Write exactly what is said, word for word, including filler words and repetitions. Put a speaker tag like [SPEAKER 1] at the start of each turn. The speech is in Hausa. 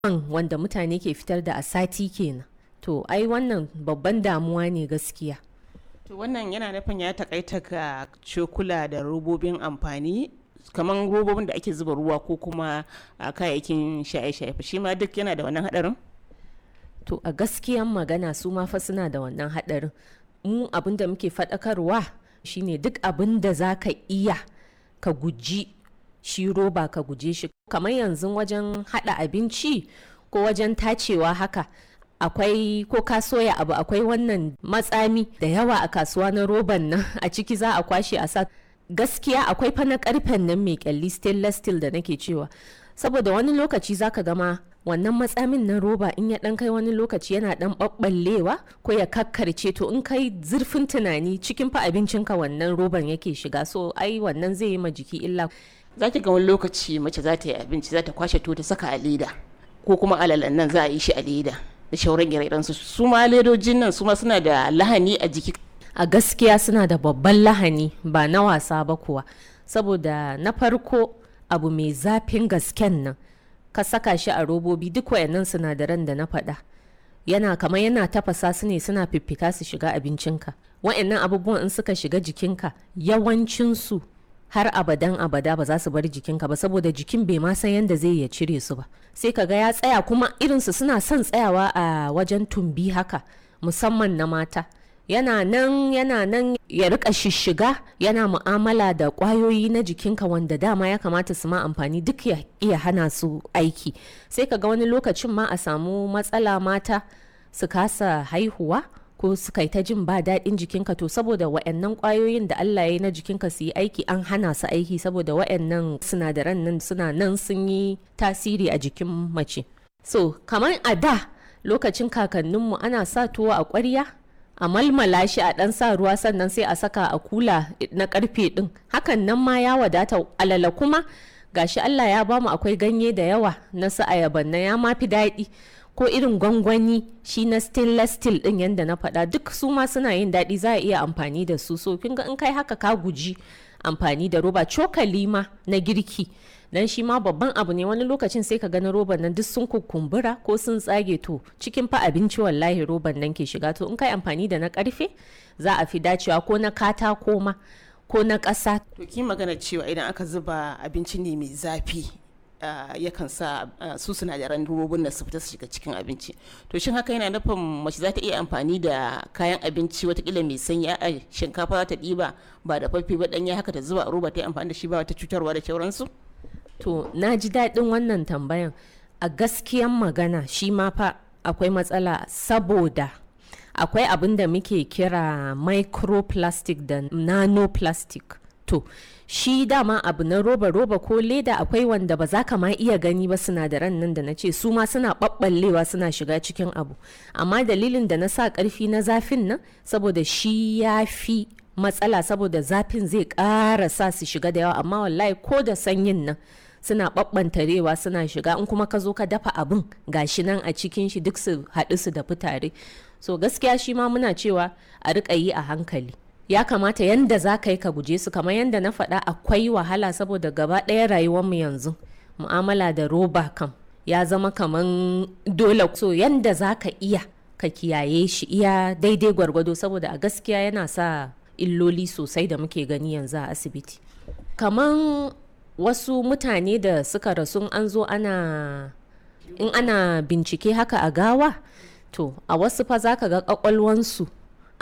[SPEAKER 1] wanda mutane ke fitar da a sati kenan. To ai wannan babban damuwa ne gaskiya.
[SPEAKER 2] To wannan yana nufin ya takaita ga cokula da robobin amfani kamar robobin da ake zuba ruwa ko kuma a kayayyakin shaye-shaye shi ma duk yana da wannan hadarin?
[SPEAKER 1] To a gaskiyan magana su ma fa suna da wannan hadarin. Mu abin da muke faɗakarwa shine duk abin da za ka iya ka guji shi roba ka guje shi. Kamar yanzu wajen haɗa abinci ko wajen tacewa haka akwai ko ka soya abu akwai wannan matsami da yawa a kasuwa na roban nan a ciki za a kwashe a sa. Gaskiya akwai fa na karfen nan mai kyalli stainless steel da nake cewa, saboda wani lokaci zaka gama wannan matsamin na roba in ya dan kai wani lokaci yana dan babballewa ko ya kakkarce, to in kai zurfin tunani cikin fa abincinka wannan roban yake shiga, so ai wannan zai yi ma jiki illa.
[SPEAKER 2] Zaki ga wani lokaci mace za ta yi abinci za ta kwashe to ta saka a leda ko kuma alalan nan za a yi shi a leda da shauran ire su su ma ledojin nan su ma suna da lahani a jiki.
[SPEAKER 1] A gaskiya suna da babban lahani ba na wasa ba kuwa, saboda na farko abu mai zafin gasken nan ka saka shi a robobi duk wayannan sinadaran da na faɗa yana kamar yana tafasa su ne suna fiffita su shiga abincinka. Wayannan abubuwan in suka shiga jikinka yawancinsu har abadan abada ba za su bar jikinka ba, saboda jikin bai ma san yadda zai ya cire su ba. Sai ka ga ya tsaya, kuma irinsu suna son tsayawa a wajen tumbi haka, musamman na mata. Yana nan yana nan ya rika shishiga yana mu'amala da kwayoyi na jikinka wanda dama ya kamata su ma amfani duk ya iya hana su aiki. Sai ka ga wani lokacin ma a samu matsala mata su kasa haihuwa ko su kai ta jin ba daɗin jikinka, to saboda wa'annan kwayoyin da Allah ya yi na jikinka su yi aiki an hana su aiki, saboda wa'annan sinadaran nan suna nan sun yi tasiri a jikin mace. So kamar a da lokacin kakanninmu ana sa tuwo a ƙwarya a malmala shi a ɗan sa ruwa sannan sai a saka a kula na karfe ɗin, hakan nan ma ya wadata. Alala kuma gashi Allah ya bamu akwai ganye da yawa na su ayaban na ya mafi daɗi, ko irin gwangwani shi na stainless steel ɗin yadda na faɗa duk su ma suna yin daɗi, za a iya amfani da su. So kin ga in kai haka ka guji amfani da roba. Cokali ma na girki dan shi ma babban abu ne, wani lokacin sai ka ga na roban nan duk sun kukumbura ko sun tsage, to cikin fa abinci wallahi roban nan ke shiga. To in kai amfani da na karfe za a fi dacewa, ko na katako ma ko na ƙasa.
[SPEAKER 2] To ki magana cewa idan aka zuba abinci ne mai zafi uh, yakan sa uh, su sinadaran robobin da su fita su shiga cikin abinci, to shin haka yana nufin mace za ta iya amfani da kayan abinci watakila mai sanyi a shinkafa za ta ɗiba ba da faffe ba ɗanya haka ta zuba a roba ta yi amfani da shi ba wata cutarwa da sauransu?
[SPEAKER 1] To na ji daɗin wannan tambayan. A gaskiyan magana shi ma fa akwai matsala, saboda akwai abin da muke kira microplastic da nanoplastic. To shi dama abu na roba-roba ko leda akwai wanda ba za ka ma iya gani ba, sinadaran nan da na ce su ma suna ɓaɓɓallewa suna shiga cikin abu. Amma dalilin da na sa ƙarfi na zafin nan saboda shi ya fi matsala, saboda zafin zai ƙara sa su shiga da yawa, amma wallahi ko da sanyin nan suna ɓaɓɓantarewa suna shiga. In kuma ka zo ka dafa abin gashi nan a cikin shi duk su haɗu su dafi tare. So gaskiya shi ma muna cewa a riƙa yi a hankali. Ya kamata yanda za ka yi ka guje su, kamar yanda na faɗa akwai wahala saboda gaba ɗaya rayuwarmu yanzu mu'amala da roba kam ya zama kaman dole. So yanda za ka iya ka kiyaye shi iya daidai gwargwado, saboda a gaskiya yana sa illoli sosai da muke gani yanzu a asibiti. Kaman wasu mutane da suka rasu an zo ana in ana bincike haka a gawa, to a wasu fa za ka ga kwakwalwansu